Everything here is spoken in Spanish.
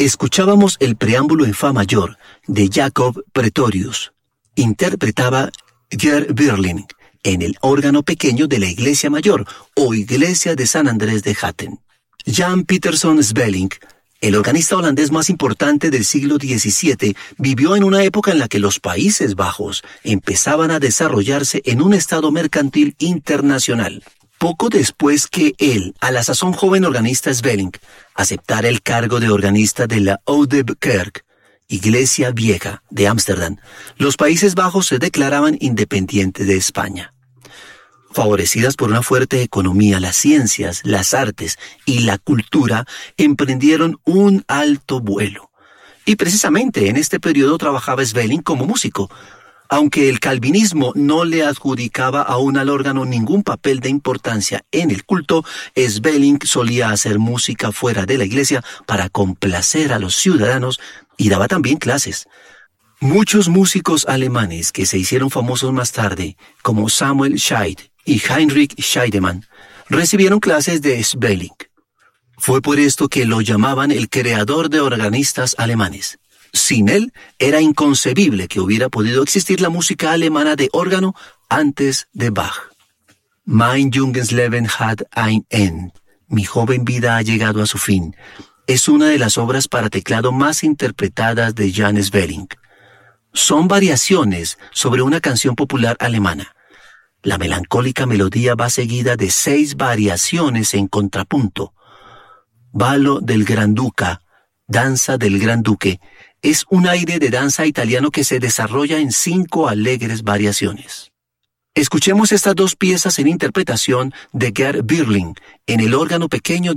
Escuchábamos el preámbulo en fa mayor de Jacob Pretorius. Interpretaba Gerd Birling en el órgano pequeño de la Iglesia Mayor o Iglesia de San Andrés de Hattem. Jan Pieterszoon Svelling, el organista holandés más importante del siglo XVII, vivió en una época en la que los Países Bajos empezaban a desarrollarse en un estado mercantil internacional. Poco después que él, a la sazón joven organista Svelling, aceptara el cargo de organista de la Oude Kerk, Iglesia Vieja de Ámsterdam, los Países Bajos se declaraban independientes de España. Favorecidas por una fuerte economía, las ciencias, las artes y la cultura emprendieron un alto vuelo. Y precisamente en este periodo trabajaba Svelling como músico. Aunque el calvinismo no le adjudicaba aún al órgano ningún papel de importancia en el culto, Svelling solía hacer música fuera de la iglesia para complacer a los ciudadanos y daba también clases. Muchos músicos alemanes que se hicieron famosos más tarde, como Samuel Scheidt y Heinrich Scheidemann, recibieron clases de Svelling. Fue por esto que lo llamaban el creador de organistas alemanes. Sin él, era inconcebible que hubiera podido existir la música alemana de órgano antes de Bach. Mein junges Leben hat ein Ende. Mi joven vida ha llegado a su fin. Es una de las obras para teclado más interpretadas de Jan Svelling. Son variaciones sobre una canción popular alemana. La melancólica melodía va seguida de 6 variaciones en contrapunto. Ballo del Granduca, danza del Gran Duque, es un aire de danza italiano que se desarrolla en 5 alegres variaciones. Escuchemos estas 2 piezas en interpretación de Gerd Birling en el órgano pequeño de